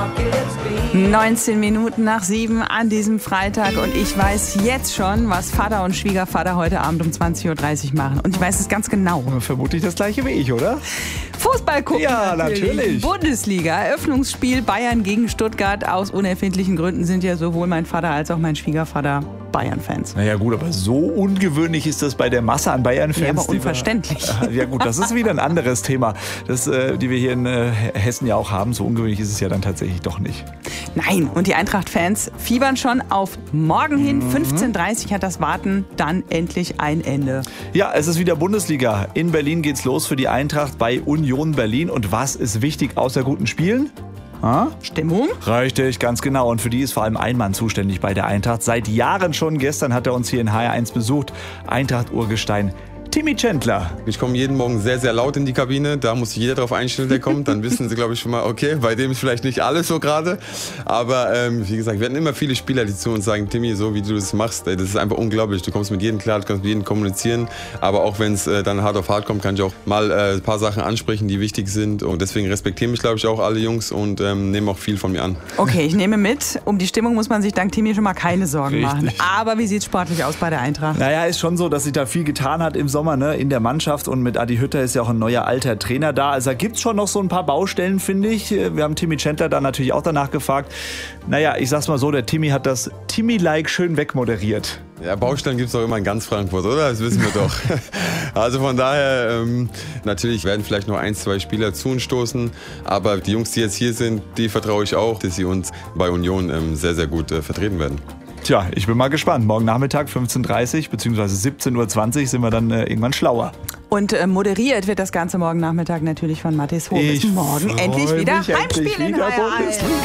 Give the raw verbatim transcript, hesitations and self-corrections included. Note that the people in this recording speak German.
neunzehn Minuten nach sieben an diesem Freitag und ich weiß jetzt schon, was Vater und Schwiegervater heute Abend um zwanzig Uhr dreißig machen. Und ich weiß es ganz genau. Vermutlich das gleiche wie ich, oder? Fußball gucken. Ja, natürlich. natürlich. Bundesliga, Eröffnungsspiel Bayern gegen Stuttgart. Aus unerfindlichen Gründen sind ja sowohl mein Vater als auch mein Schwiegervater Bayern-Fans. Naja gut, aber so ungewöhnlich ist das bei der Masse an Bayern-Fans. Ja, aber unverständlich. Wir, ja gut, das ist wieder ein anderes Thema, das, äh, die wir hier in äh, Hessen ja auch haben. So ungewöhnlich ist es ja dann tatsächlich doch nicht. Nein, und die Eintracht-Fans fiebern schon auf morgen hin. Mhm. fünfzehn Uhr dreißig hat das Warten dann endlich ein Ende. Ja, es ist wieder Bundesliga. In Berlin geht's los für die Eintracht bei Union Berlin. Und was ist wichtig außer guten Spielen? Ha? Stimmung? Richtig, ganz genau. Und für die ist vor allem ein Mann zuständig bei der Eintracht. Seit Jahren schon. Gestern hat er uns hier in H R eins besucht. Eintracht-Urgestein Timmy Chandler. Ich komme jeden Morgen sehr, sehr laut in die Kabine. Da muss sich jeder drauf einstellen, der kommt. Dann wissen sie, glaube ich, schon mal, okay, bei dem ist vielleicht nicht alles so gerade. Aber ähm, wie gesagt, wir hatten immer viele Spieler, die zu uns sagen, Timmy, so wie du das machst, ey, das ist einfach unglaublich. Du kommst mit jedem klar, du kannst mit jedem kommunizieren. Aber auch wenn es äh, dann hart auf hart kommt, kann ich auch mal äh, ein paar Sachen ansprechen, die wichtig sind. Und deswegen respektieren mich, glaube ich, auch alle Jungs und ähm, nehmen auch viel von mir an. Okay, ich nehme mit. Um die Stimmung muss man sich dank Timmy schon mal keine Sorgen Richtig. machen. Aber wie sieht es sportlich aus bei der Eintracht? Naja, ist schon so, dass sich da viel getan hat im Sommer, ne, in der Mannschaft. Und mit Adi Hütter ist ja auch ein neuer alter Trainer da. Also da gibt es schon noch so ein paar Baustellen, finde ich. Wir haben Timmy Chandler da natürlich auch danach gefragt. Naja, ich sag's mal so, der Timmy hat das Timmy-like schön wegmoderiert. Ja, Baustellen gibt es doch immer in ganz Frankfurt, oder? Das wissen wir doch. Also von daher, ähm, natürlich werden vielleicht noch ein, zwei Spieler zu uns stoßen. Aber die Jungs, die jetzt hier sind, die vertraue ich auch, dass sie uns bei Union ähm, sehr, sehr gut äh, vertreten werden. Tja, ich bin mal gespannt. Morgen Nachmittag fünfzehn Uhr dreißig bzw. siebzehn Uhr zwanzig sind wir dann äh, irgendwann schlauer. Und äh, moderiert wird das Ganze morgen Nachmittag natürlich von Mathis Hoch. Bis morgen endlich wieder Heimspiel in H R eins.